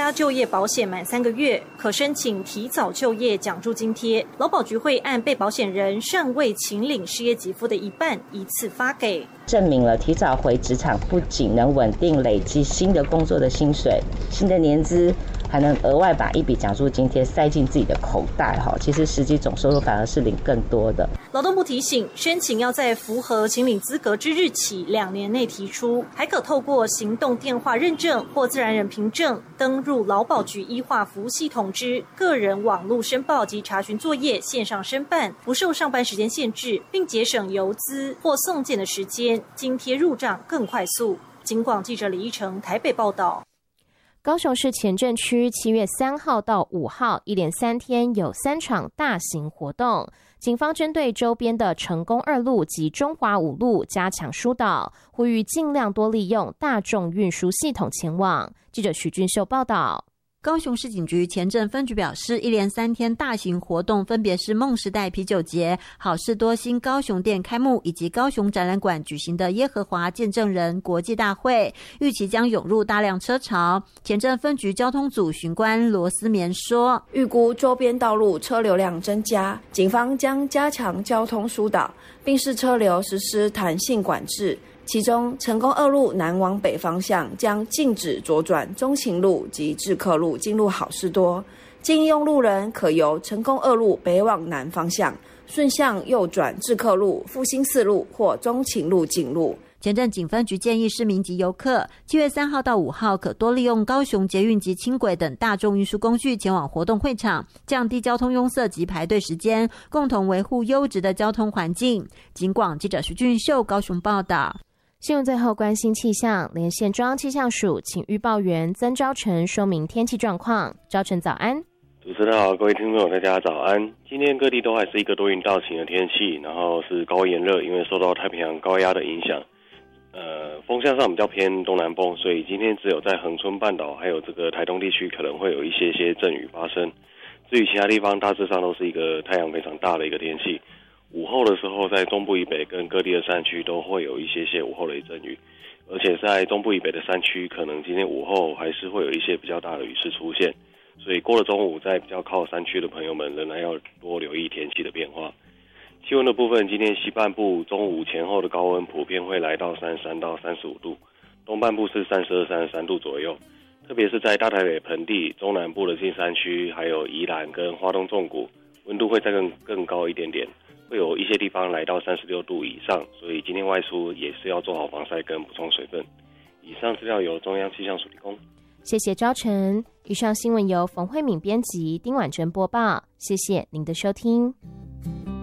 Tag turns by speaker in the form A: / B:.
A: 家就业保险满3个月，可申请提早就业奖助津贴，劳保局会按被保险人尚未请领失业给付的一半一次发给。
B: 证明了提早回职场不仅能稳定累积新的工作的薪水、新的年资，还能额外把一笔奖助津贴塞进自己的口袋。其实实际总收入反而是领更多的。
A: 劳动部提醒，申请要在符合请领资格之日起2年内提出，还可透过行动电话认证或自然人凭证登入劳保局医化服务系统之个人网络申报及查询作业线上申办，不受上班时间限制，并节省邮资或送件的时间，津贴入账更快速。警广记者李依成台北报道。
C: 高雄市前镇区7月3号到5号一连3天有3场大型活动，警方针对周边的成功2路及中华5路加强疏导，呼吁尽量多利用大众运输系统前往。记者许俊秀报道。
D: 高雄市警局前镇分局表示，一连3天大型活动分别是梦时代啤酒节、好事多新高雄店开幕，以及高雄展览馆举行的耶和华见证人国际大会，预期将涌入大量车潮。前镇分局交通组巡官罗思绵说，
E: 预估周边道路车流量增加，警方将加强交通疏导，并视车流实施弹性管制。其中成功2路南往北方向将禁止左转中情路及志克路进入好事多，建议用路人可由成功2路北往南方向顺向右转志克路、复兴4路或中情路进入。
D: 前镇警分局建议市民及游客7月3号到5号可多利用高雄捷运及轻轨等大众运输工具前往活动会场，降低交通拥塞及排队时间，共同维护优质的交通环境。警广记者徐俊秀高雄报道。
C: 新闻最后关心气象，连线中央气象署请预报员曾昭成说明天气状况。昭成早安。
F: 主持人好，各位听众大家早安。今天各地都还是一个多云到晴的天气，然后是高炎热，因为受到太平洋高压的影响，风向上比较偏东南风，所以今天只有在恒春半岛还有这个台东地区可能会有一些阵雨发生。至于其他地方，大致上都是一个太阳非常大的一个天气。午后的时候，在中部以北跟各地的山区都会有一些午后雷阵雨，而且在中部以北的山区，可能今天午后还是会有一些比较大的雨势出现，所以过了中午，在比较靠山区的朋友们仍然要多留意天气的变化。气温的部分，今天西半部中午前后的高温普遍会来到33到35度，东半部是32、33度左右，特别是在大台北盆地、中南部的近山区，还有宜兰跟花东纵谷，温度会再更高一点点。会有一些地方来到36度以上，所以今天外出也是要做好防晒跟补充水分。以上资料由中央气象署提供。
C: 谢谢昭成。以上新闻由冯慧敏编辑，丁婉珍播报。谢谢您的收听。